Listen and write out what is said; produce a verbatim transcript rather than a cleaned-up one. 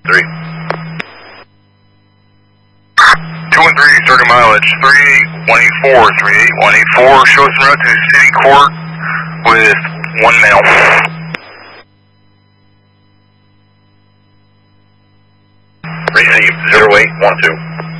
Three. Two and three, starting mileage. Three eight one eight four. Three eight one eight four. Shows en route to City Court with one male. Receive zero eight one two.